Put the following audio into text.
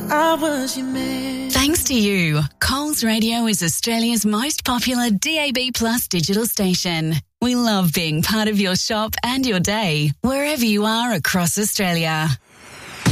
I was your man. Thanks to you, Coles Radio is Australia's most popular DAB Plus digital station. We love being part of your shop and your day, wherever you are across Australia.